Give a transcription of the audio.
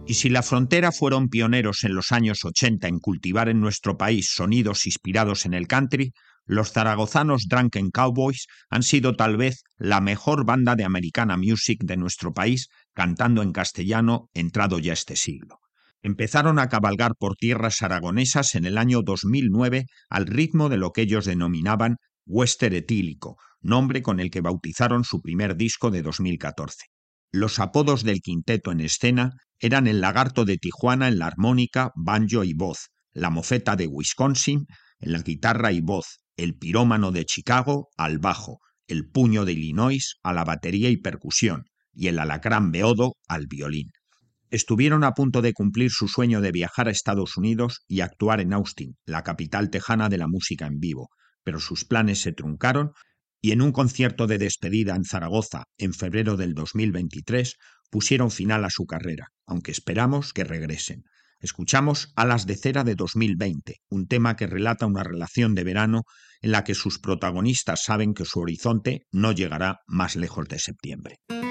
Y si la Frontera fueron pioneros en los años 80 en cultivar en nuestro país sonidos inspirados en el country, los zaragozanos Drunken Cowboys han sido tal vez la mejor banda de Americana Music de nuestro país cantando en castellano entrado ya este siglo. Empezaron a cabalgar por tierras aragonesas en el año 2009 al ritmo de lo que ellos denominaban western etílico, nombre con el que bautizaron su primer disco de 2014. Los apodos del quinteto en escena eran el Lagarto de Tijuana en la armónica, banjo y voz, la Mofeta de Wisconsin en la guitarra y voz, el Pirómano de Chicago al bajo, el Puño de Illinois a la batería y percusión y el Alacrán Beodo al violín. Estuvieron a punto de cumplir su sueño de viajar a Estados Unidos y actuar en Austin, la capital tejana de la música en vivo, pero sus planes se truncaron y en un concierto de despedida en Zaragoza en febrero del 2023 pusieron final a su carrera, aunque esperamos que regresen. Escuchamos Alas de Cera de 2020, un tema que relata una relación de verano en la que sus protagonistas saben que su horizonte no llegará más lejos de septiembre.